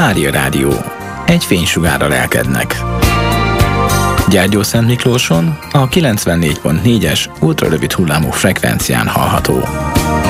Mária Rádió. Egy fénysugár a lelkednek. Gyergyószentmiklóson a 94.4-es ultrarövid hullámú frekvencián hallható.